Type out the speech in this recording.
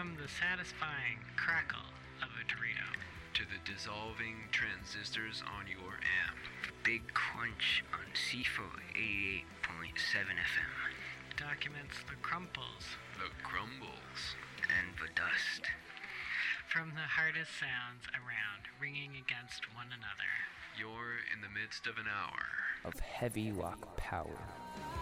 From the satisfying crackle of a Dorito to the dissolving transistors on your amp. Big crunch on CFO 88.7 FM. documents the crumples, The crumbles, and the dust. from the hardest sounds around, ringing against one another. You're in the midst of an hour of heavy rock power.